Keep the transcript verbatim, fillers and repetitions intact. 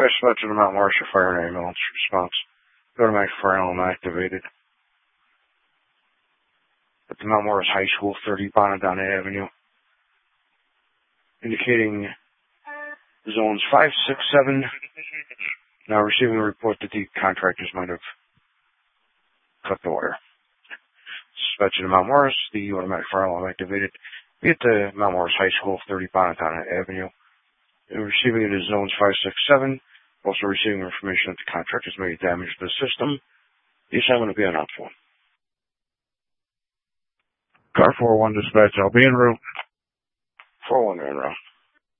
I dispatch to the Mount Marcia Fire and Ambulance response. Automatic fire alarm activated. At the Mount Morris High School, thirty Bonadonna Avenue. Indicating zones five, six, seven. Now receiving a report that the contractors might have cut the wire. Dispatch to Mount Morris, the automatic fire alarm activated. Be at the Mount Morris High School, thirty Bonadonna Avenue. And receiving it as zones five, six, seven. Also receiving information that the contractors may damage the system. The assignment will be on option one. Car four one dispatch, I'll be en route. four one en route.